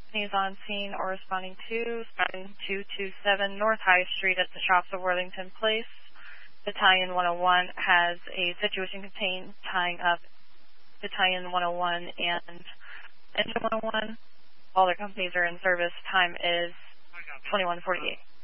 companies on scene or responding to, starting 227 North High Street at the Shops of Worthington Place. Battalion 101 has a situation contained tying up Battalion 101 and Engine 101. All their companies are in service. Time is 21:48.